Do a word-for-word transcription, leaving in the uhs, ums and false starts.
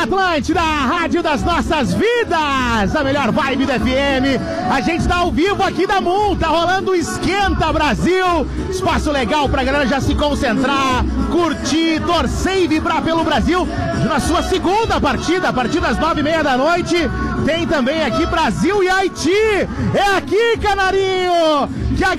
Atlântida, a rádio das nossas vidas, a melhor vibe da F M. A gente tá ao vivo aqui da Moon, tá rolando o Esquenta Brasil. Espaço legal pra galera já se concentrar, curtir, torcer e vibrar pelo Brasil. Na sua segunda partida, a partir das nove e meia da noite, tem também aqui Brasil e Haiti. É aqui, Canarinho, que a